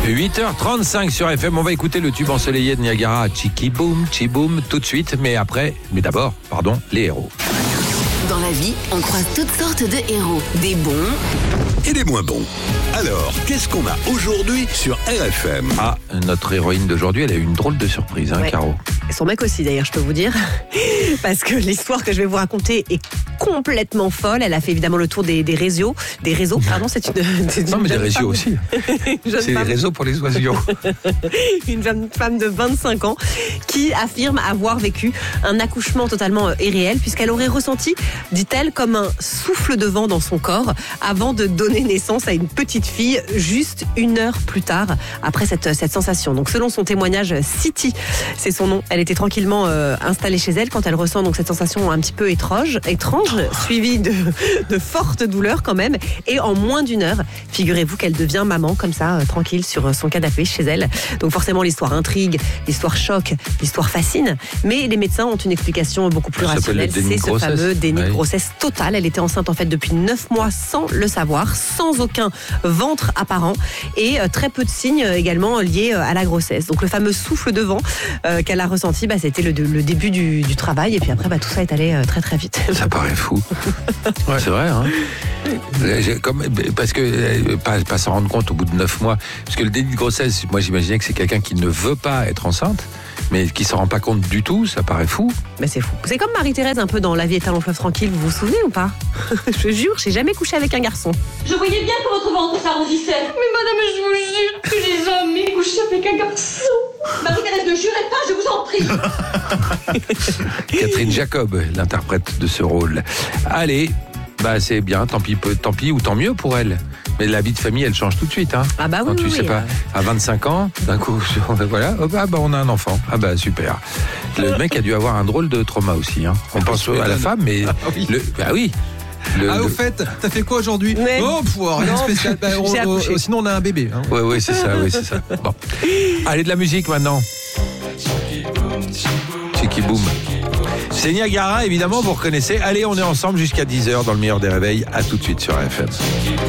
8h35 sur FM, on va écouter le tube ensoleillé de Niagara, Chiki Boom, Chi-Boom, tout de suite, mais d'abord, les héros. Dans la vie, on croise toutes sortes de héros, des bons et des moins bons. Alors, qu'est-ce qu'on a aujourd'hui sur RFM ? Ah, notre héroïne d'aujourd'hui, elle a eu une drôle de surprise, hein, ouais. Caro. Et son mec aussi, d'ailleurs, je peux vous dire. Parce que l'histoire que je vais vous raconter est complètement folle. Elle a fait évidemment le tour des réseaux. Des réseaux, pardon, c'est une non, mais des réseaux aussi. C'est les réseaux pour les oiseaux. Une jeune femme de 25 ans qui affirme avoir vécu un accouchement totalement irréel, puisqu'elle aurait ressenti, dit-elle, comme un souffle de vent dans son corps avant de donner naissance à une petite fille juste 1 heure plus tard après cette sensation. Donc selon son témoignage, City, c'est son nom, elle était tranquillement installée chez elle quand elle ressent donc cette sensation un petit peu étrange, suivie de fortes douleurs quand même, et en moins d'1 heure, figurez-vous qu'elle devient maman comme ça, tranquille sur son canapé chez elle. Donc forcément l'histoire intrigue, l'histoire choque, l'histoire fascine, mais les médecins ont une explication beaucoup plus rationnelle, c'est ce fameux déni de grossesse total. Elle était enceinte en fait depuis 9 mois sans le savoir, sans aucun ventre apparent et très peu de signes également liés à la grossesse. Donc le fameux souffle de vent qu'elle a ressenti, c'était le début du travail, et puis après tout ça est allé très très vite. Ça paraît fou. Ouais. C'est vrai, hein. Parce que pas s'en rendre compte au bout de 9 mois, parce que le déni de grossesse, moi j'imaginais que c'est quelqu'un qui ne veut pas être enceinte, mais qui s'en rend pas compte du tout, ça paraît fou. Mais c'est fou. C'est comme Marie-Thérèse un peu dans La vie est un long fleuve tranquille, vous vous souvenez ou pas? Je jure, j'ai jamais couché avec un garçon. Je voyais bien que votre ventre s'arrondissait. Mais madame, je vous jure que j'ai jamais couché avec un garçon. Marie-Thérèse, ne jurez pas, je vous en prie. Catherine Jacob, l'interprète de ce rôle. Allez, c'est bien, tant pis ou tant mieux pour elle. Mais la vie de famille, elle change tout de suite. Hein. Ah bah oui, quand tu sais pas, à 25 ans, d'un coup, voilà, on a un enfant. Ah bah super. Le mec a dû avoir un drôle de trauma aussi. Hein. On pense à la femme, mais... oui. Au fait, t'as fait quoi aujourd'hui? Rien de spécial. Sinon, on a un bébé. Hein. Oui, c'est ça. Bon. Allez, de la musique maintenant. Chiki Boom. C'est Niagara, évidemment, vous reconnaissez. Allez, on est ensemble jusqu'à 10h dans le meilleur des réveils. À tout de suite sur RFM.